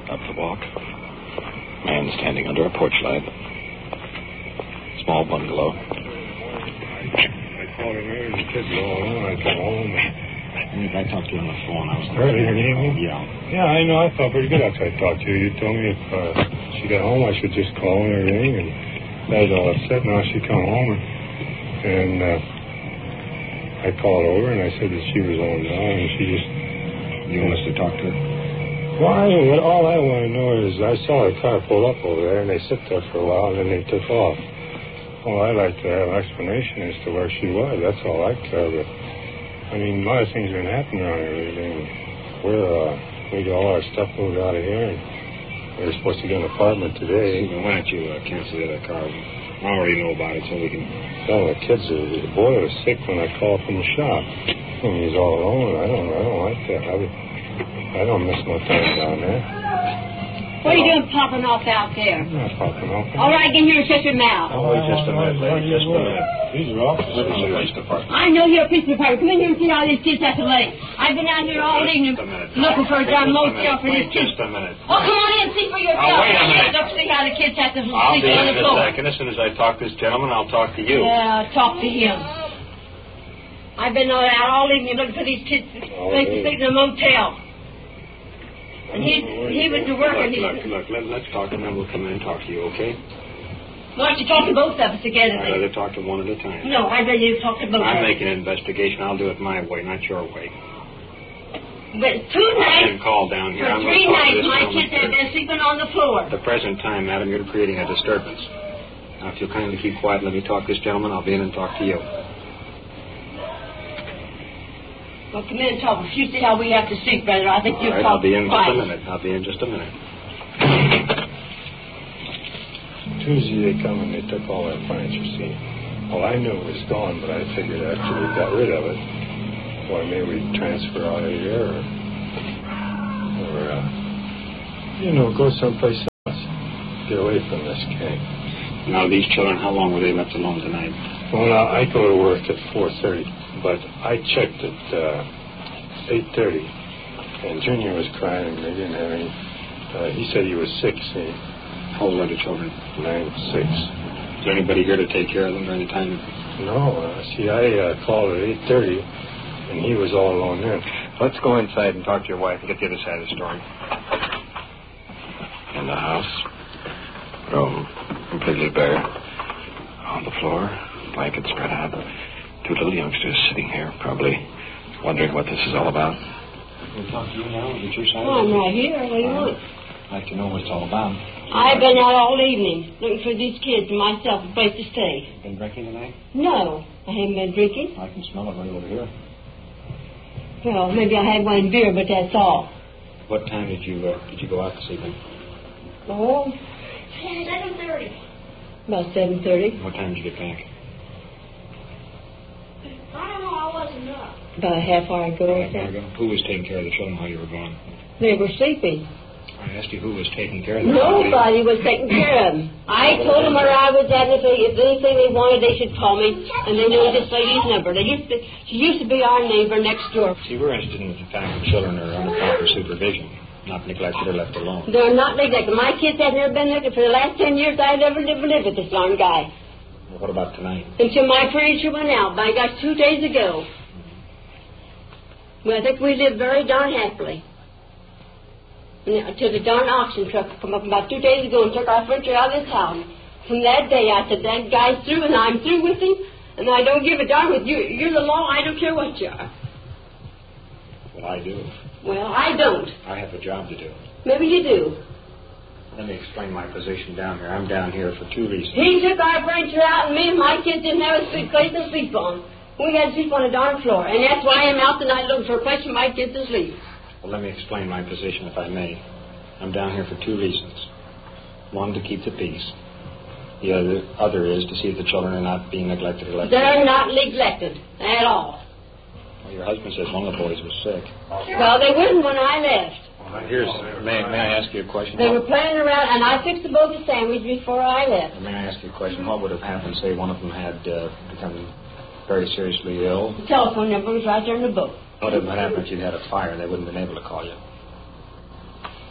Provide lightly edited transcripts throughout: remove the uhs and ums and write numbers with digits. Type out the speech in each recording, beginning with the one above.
Up the walk. Man standing under a porch light. Small bungalow. I called him in, the kids were all alone. I come home. I talked to you on the phone. I was earlier in the evening? Yeah. Yeah, I know. I felt pretty good after I talked to you. You told me if she got home, I should just call and everything. And I was all upset. Now she come home. And I called over and I said that she was on down. And she just... You want us to talk to her? Well, all I want to know is I saw her car pull up over there. And they sit there for a while. And then they took off. Well, I'd like to have an explanation as to where she was. That's all I care about. I mean, a lot of things are going to happen around here. We got all our stuff moved out of here, and we were supposed to get an apartment today. Well, why don't you cancel the other car? I already know about it, so we can... Well, the boy was sick when I called from the shop. And he's all alone. I don't like that. I don't miss no time down there. What are you doing popping off out there? I'm not popping off. All right, get here and shut your mouth. Oh, wait just a minute, lady. Just a minute. These are officers. This is the police department. I know you're a police department. Come in here and see all these kids at the lake. I've been out here all evening looking for a damn motel for these kids. Just a minute. Oh, come on in and see for yourself. Oh, wait a minute. Don't see how the kids have to I'll sleep be on in the a floor. second. As soon as I talk to this gentleman, I'll talk to you. Yeah, talk to him. I've been out all evening looking for these kids to sleep in a motel. And he went to work and he... Look, let's talk and then we'll come in and talk to you, okay? Why don't you talk to both of us together I'd then? rather talk to one at a time. No, I'd rather you talk to both of us. I'm making an investigation. I'll do it my way, not your way. But 2 I've nights... been called down here. For I'm 3 going to talk to nights, this my gentleman kids have first. been sleeping on the floor. At the present time, madam, you're creating a disturbance. Now, if you'll kindly keep quiet and let me talk to this gentleman, I'll be in and talk to you. Well, come in and talk. If you see how we have to sleep, brother, I think All you'll right, talk I'll be in twice. just a minute. Tuesday they come and they took all our furniture, see. Well, I knew it was gone, but I figured after we got rid of it, well, maybe we'd transfer out of here or go someplace else. Get away from this gang. Now, these children, how long were they left alone tonight? Well, now, I go to work at 4:30, but I checked at 8:30, and Junior was crying and they didn't have any... he said he was sick, see. How old are the children? 9 and 6. Is there anybody here to take care of them during the time? No, see, I called at 8:30, and he was all alone then. Let's go inside and talk to your wife and get the other side of the story. In the house, room completely bare. On the floor, blanket spread out. 2 little youngsters sitting here, probably wondering what this is all about. We'll talk to you now and get your side. Oh, I'm right here. What do you want? I'd like to know what it's all about. I've been out all evening looking for these kids and myself a place to stay. Been drinking tonight? No, I haven't been drinking. I can smell it right over here. Well, maybe I had one beer, but that's all. What time did you go out this evening? Oh, 7:30. about 7:30. What time did you get back? I don't know. I wasn't up. About a half hour ago or so. Who was taking care of the children while you were gone? They were sleeping. I asked you who was taking care of them. Nobody was taking care of them. I told them where I was at, and if anything they wanted, they should call me. And they knew this lady's number. She used to be our neighbor next door. See, we're interested in the fact that children are under proper supervision, not neglected or left alone. They're not neglected. My kids have never been neglected. For the last 10 years, I've never lived with this darn guy. Well, what about tonight? Until my furniture went out, by gosh, 2 days ago. Well, I think we lived very darn happily. Until the darn auction truck come up about 2 days ago and took our furniture out of this house. From that day, I said, that guy's through, and I'm through with him, and I don't give a darn with you. You're the law. I don't care what you are. Well, I do. Well, I don't. I have a job to do. Maybe you do. Let me explain my position down here. I'm down here for 2 reasons. He took our furniture out, and me and my kids didn't have a place to sleep on. We had to sleep on a darn floor, and that's why I'm out tonight looking for a place for my kids to sleep. Well, let me explain my position, if I may. I'm down here for 2 reasons. One, to keep the peace. The other is to see if the children are not being neglected or left alone. They're not neglected at all. Well, your husband says one of the boys was sick. Well, they weren't when I left. May I ask you a question? They were playing around, and I fixed them both a sandwich before I left. May I ask you a question? What would have happened, say, one of them had become very seriously ill? The telephone number was right there in the book. What would have happened if you'd had a fire and they wouldn't have been able to call you?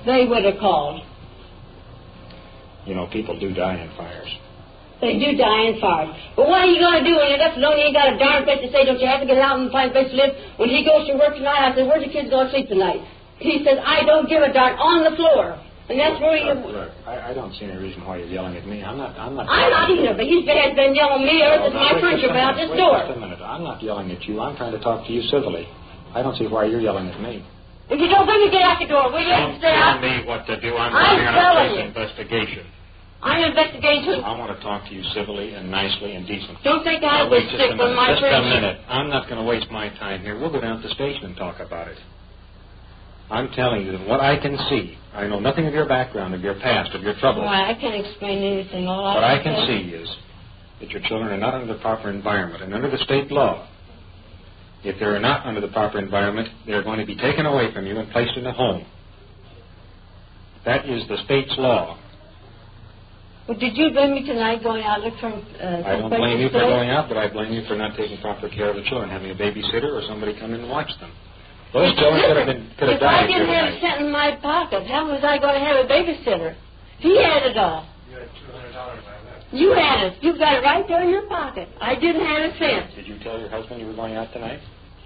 They would have called. You know, people do die in fires. They do die in fires. But what are you going to do when you're left alone? You ain't got a darn place to stay. Don't you have to get out and find a place to live? When he goes to work tonight, I said, where's the kids going to sleep tonight? He says, I don't give a darn, on the floor. And that's where you... Look, I don't see any reason why you're yelling at me. I'm not either, but he has been yelling at me ever since my furniture about this door. Wait just a minute. I'm not yelling at you. I'm trying to talk to you civilly. I don't see why you're yelling at me. If you don't let me get out the door, will you? Don't tell me what to do. I'm running a police investigation. I'm investigating too. I want to talk to you civilly and nicely and decently. Don't think I was sick with my Just furniture. a minute. I'm not going to waste my time here. We'll go down to the station and talk about it. I'm telling you that what I can see, I know nothing of your background, of your past, of your troubles. Why, I can't explain anything. All What I can see is that your children are not under the proper environment. And under the state law, if they're not under the proper environment, they're going to be taken away from you and placed in a home. That is the state's law. Well, did you blame me tonight going out look for I don't blame you for going out, but I blame you for not taking proper care of the children, having a babysitter or somebody come in and watch them. Those children could have died. If I didn't have a cent in my pocket, how was I going to have a babysitter? He had it all. You had $200 I left. You had it. You got it right there in your pocket. I didn't have a cent. Did you tell your husband you were going out tonight?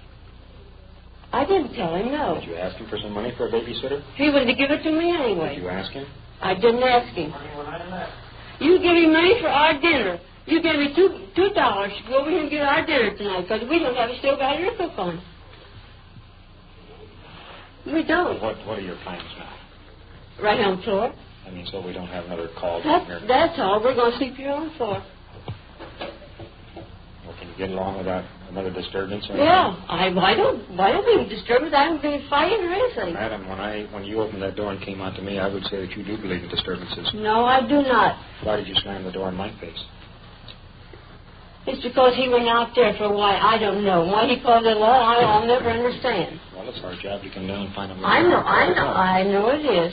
I didn't tell him, no. Did you ask him for some money for a babysitter? He wouldn't give it to me anyway. Did you ask him? I didn't ask him. You give me money for our dinner. You gave me $2 to go over here and get our dinner tonight because we don't have a stove out here to cook on. We don't. What are your plans now? Right on the floor. I mean, so we don't have another call down here. That's all. We're going to sleep here on the floor. Well, can you get along without another disturbance? Or Yeah. I don't mean disturbance. I haven't been fighting or anything. Madam, when you opened that door and came out to me, I would say that you do believe in disturbances. No, I do not. Why did you slam the door in my face? It's because he went out there for why, I don't know. Why he called it law, I'll never understand. Well, it's our job to come down and find out. I know it is.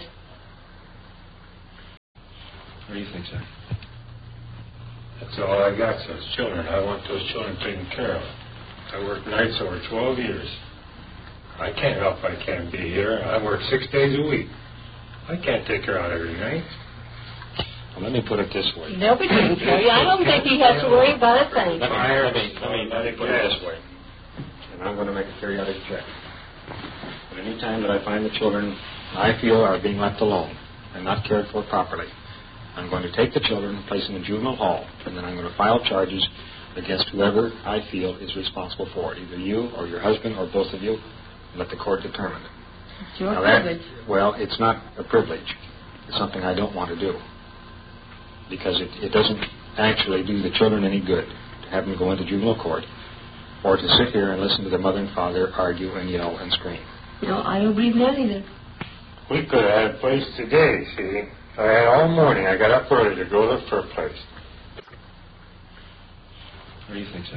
What do you think, sir? That's all I got, those children. I want those children taken care of. I worked nights over 12 years. I can't help I can't be here. I work 6 days a week. I can't take her out every night. Well, let me put it this way. They'll be taken care of. I don't think he has to worry about a thing. Let me put it this way. And I'm going to make a periodic check. But any time that I find the children I feel are being left alone and not cared for properly, I'm going to take the children and place them in juvenile hall, and then I'm going to file charges against whoever I feel is responsible for it, either you or your husband or both of you. Let the court determine it. It's your privilege. Well, it's not a privilege. It's something I don't want to do. Because it doesn't actually do the children any good to have them go into juvenile court or to sit here and listen to the mother and father argue and yell and scream. No, I don't believe that either. We could have had a place today, see. I had all morning. I got up early to go look for a place. What do you think, sir?